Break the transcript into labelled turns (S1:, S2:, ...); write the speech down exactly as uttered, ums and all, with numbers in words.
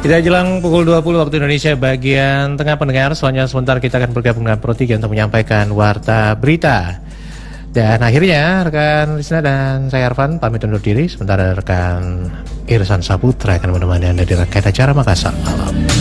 S1: Tidak jelang pukul dua puluh waktu Indonesia bagian tengah pendengar. Soalnya sebentar kita akan bergabung dengan Pro tiga untuk menyampaikan warta berita. Dan akhirnya rekan Risna dan saya Arfan pamit undur diri. Sementara rekan Irsan Saputra akan menemani Anda di rangkaian acara Makassar Malam.